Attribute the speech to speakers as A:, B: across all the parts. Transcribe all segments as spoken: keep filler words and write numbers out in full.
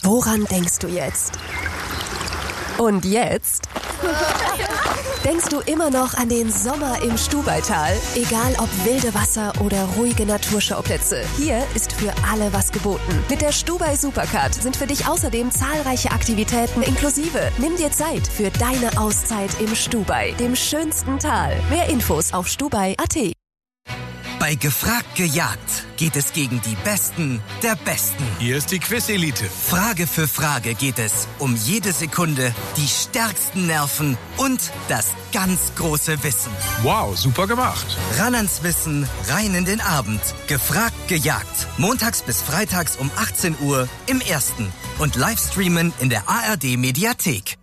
A: Woran denkst du jetzt? Und jetzt? Denkst du immer noch an den Sommer im Stubaital? Egal ob wilde Wasser oder ruhige Naturschauplätze, hier ist für alle was geboten. Mit der Stubai Supercard sind für dich außerdem zahlreiche Aktivitäten inklusive. Nimm dir Zeit für deine Auszeit im Stubai, dem schönsten Tal. Mehr Infos auf stubai punkt at.
B: Bei Gefragt gejagt geht es gegen die Besten der Besten.
C: Hier ist die Quiz-Elite.
B: Frage für Frage geht es um jede Sekunde, die stärksten Nerven und das ganz große Wissen.
C: Wow, super gemacht.
B: Ran ans Wissen, rein in den Abend. Gefragt gejagt. Montags bis freitags um achtzehn Uhr im Ersten. Und Livestreamen in der A R D-Mediathek.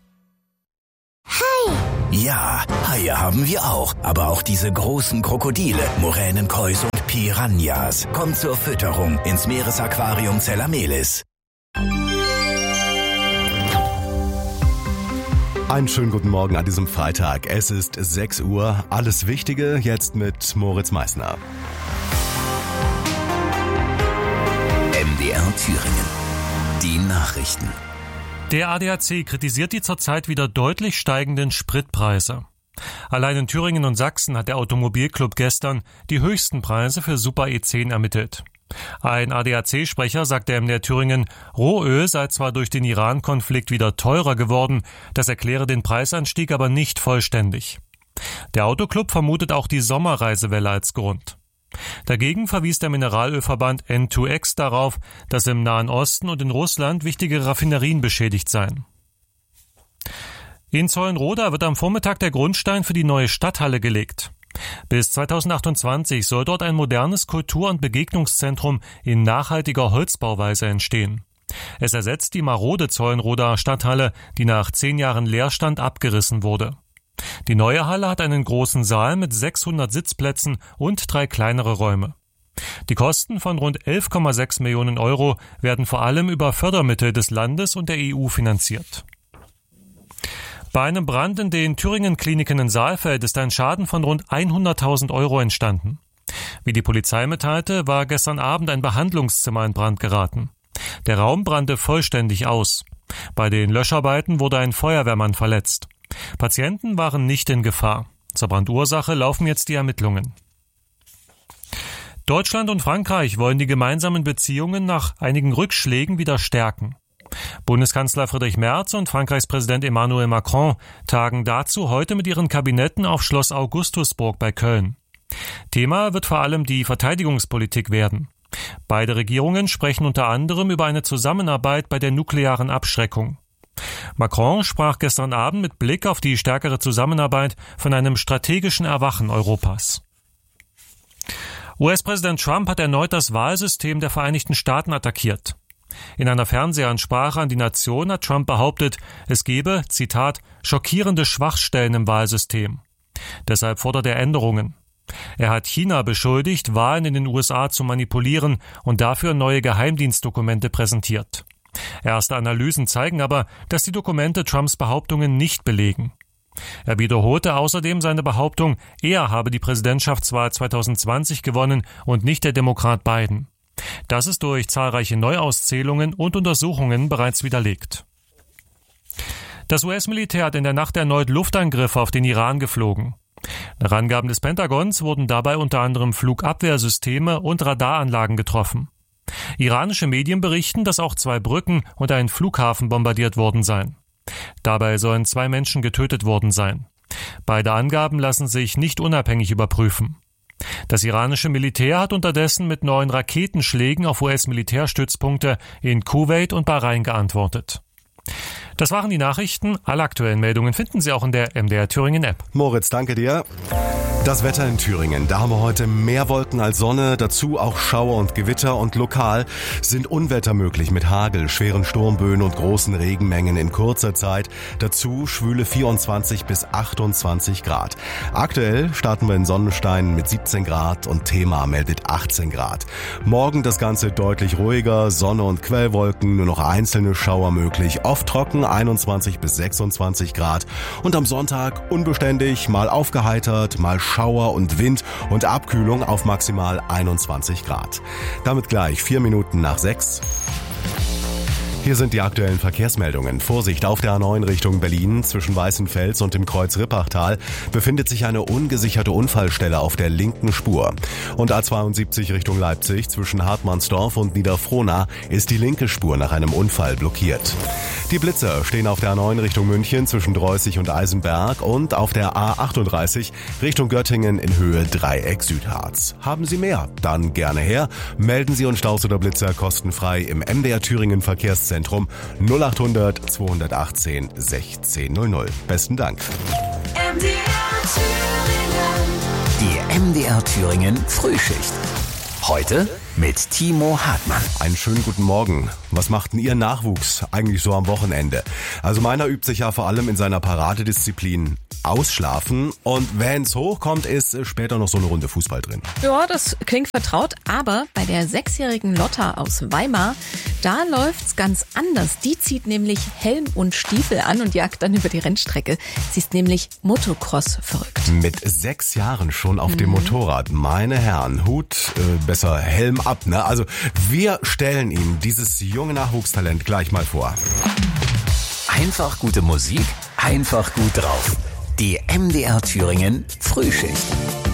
D: Hi!
E: Ja, Haie haben wir auch. Aber auch diese großen Krokodile, Moränenkois und Piranhas. Kommt zur Fütterung ins Meeresaquarium Zellamelis.
F: Einen schönen guten Morgen an diesem Freitag. Es ist sechs Uhr. Alles Wichtige jetzt mit Moritz Meissner.
E: M D R Thüringen. Die Nachrichten.
G: Der A D A C kritisiert die zurzeit wieder deutlich steigenden Spritpreise. Allein in Thüringen und Sachsen hat der Automobilclub gestern die höchsten Preise für Super E zehn ermittelt. Ein A D A C-Sprecher sagte M D R Thüringen, Rohöl sei zwar durch den Iran-Konflikt wieder teurer geworden, das erkläre den Preisanstieg aber nicht vollständig. Der Autoclub vermutet auch die Sommerreisewelle als Grund. Dagegen verwies der Mineralölverband N zwei X darauf, dass im Nahen Osten und in Russland wichtige Raffinerien beschädigt seien. In Zeulenroda wird am Vormittag der Grundstein für die neue Stadthalle gelegt. Bis zweitausendachtundzwanzig soll dort ein modernes Kultur- und Begegnungszentrum in nachhaltiger Holzbauweise entstehen. Es ersetzt die marode Zeulenroder Stadthalle, die nach zehn Jahren Leerstand abgerissen wurde. Die neue Halle hat einen großen Saal mit sechshundert Sitzplätzen und drei kleinere Räume. Die Kosten von rund elf Komma sechs Millionen Euro werden vor allem über Fördermittel des Landes und der E U finanziert. Bei einem Brand in den Thüringen-Kliniken in Saalfeld ist ein Schaden von rund hunderttausend Euro entstanden. Wie die Polizei mitteilte, war gestern Abend ein Behandlungszimmer in Brand geraten. Der Raum brannte vollständig aus. Bei den Löscharbeiten wurde ein Feuerwehrmann verletzt. Patienten waren nicht in Gefahr. Zur Brandursache laufen jetzt die Ermittlungen. Deutschland und Frankreich wollen die gemeinsamen Beziehungen nach einigen Rückschlägen wieder stärken. Bundeskanzler Friedrich Merz und Frankreichs Präsident Emmanuel Macron tagen dazu heute mit ihren Kabinetten auf Schloss Augustusburg bei Köln. Thema wird vor allem die Verteidigungspolitik werden. Beide Regierungen sprechen unter anderem über eine Zusammenarbeit bei der nuklearen Abschreckung. Macron sprach gestern Abend mit Blick auf die stärkere Zusammenarbeit von einem strategischen Erwachen Europas. U S-Präsident Trump hat erneut das Wahlsystem der Vereinigten Staaten attackiert. In einer Fernsehansprache an die Nation hat Trump behauptet, es gebe, Zitat, schockierende Schwachstellen im Wahlsystem. Deshalb fordert er Änderungen. Er hat China beschuldigt, Wahlen in den U S A zu manipulieren und dafür neue Geheimdienstdokumente präsentiert. Erste Analysen zeigen aber, dass die Dokumente Trumps Behauptungen nicht belegen. Er wiederholte außerdem seine Behauptung, er habe die Präsidentschaftswahl zweitausendzwanzig gewonnen und nicht der Demokrat Biden. Das ist durch zahlreiche Neuauszählungen und Untersuchungen bereits widerlegt. Das U S-Militär hat in der Nacht erneut Luftangriffe auf den Iran geflogen. Nach Angaben des Pentagons wurden dabei unter anderem Flugabwehrsysteme und Radaranlagen getroffen. Iranische Medien berichten, dass auch zwei Brücken und ein Flughafen bombardiert worden seien. Dabei sollen zwei Menschen getötet worden sein. Beide Angaben lassen sich nicht unabhängig überprüfen. Das iranische Militär hat unterdessen mit neuen Raketenschlägen auf U S-Militärstützpunkte in Kuwait und Bahrain geantwortet. Das waren die Nachrichten. Alle aktuellen Meldungen finden Sie auch in der M D R Thüringen App.
F: Moritz, danke dir. Das Wetter in Thüringen. Da haben wir heute mehr Wolken als Sonne, dazu auch Schauer und Gewitter und lokal sind Unwetter möglich mit Hagel, schweren Sturmböen und großen Regenmengen in kurzer Zeit. Dazu schwüle vierundzwanzig bis achtundzwanzig Grad. Aktuell starten wir in Sonnenstein mit siebzehn Grad und Thema meldet achtzehn Grad. Morgen das Ganze deutlich ruhiger, Sonne und Quellwolken, nur noch einzelne Schauer möglich, oft trocken, einundzwanzig bis sechsundzwanzig Grad. Und am Sonntag unbeständig, mal aufgeheitert, mal Schauer und Wind und Abkühlung auf maximal einundzwanzig Grad. Damit gleich vier Minuten nach sechs. Hier sind die aktuellen Verkehrsmeldungen. Vorsicht, auf der A neun Richtung Berlin zwischen Weißenfels und dem Kreuz Rippachtal befindet sich eine ungesicherte Unfallstelle auf der linken Spur. Und A zweiundsiebzig Richtung Leipzig zwischen Hartmannsdorf und Niederfrohna ist die linke Spur nach einem Unfall blockiert. Die Blitzer stehen auf der A neun Richtung München zwischen Dreußig und Eisenberg und auf der A achtunddreißig Richtung Göttingen in Höhe Dreieck Südharz. Haben Sie mehr? Dann gerne her. Melden Sie uns Staus oder Blitzer kostenfrei im M D R Thüringen Verkehrszentrum null acht hundert zweihundertachtzehn sechzehn null null. Besten Dank.
D: M D R Thüringen.
E: Die M D R Thüringen Frühschicht. Heute mit Timo Hartmann.
F: Einen schönen guten Morgen. Was macht denn Ihr Nachwuchs eigentlich so am Wochenende? Also meiner übt sich ja vor allem in seiner Paradedisziplin Ausschlafen. Und wenn's hochkommt, ist später noch so eine Runde Fußball drin.
H: Ja, das klingt vertraut, aber bei der sechsjährigen Lotta aus Weimar, da läuft's ganz anders. Die zieht nämlich Helm und Stiefel an und jagt dann über die Rennstrecke. Sie ist nämlich Motocross verrückt.
F: Mit sechs Jahren schon auf mhm. dem Motorrad. Meine Herren, Hut, äh, besser Helm ab, ne? Also wir stellen Ihnen dieses junge Nachwuchstalent gleich mal vor.
E: Einfach gute Musik, einfach gut drauf. Die M D R Thüringen Frühschicht.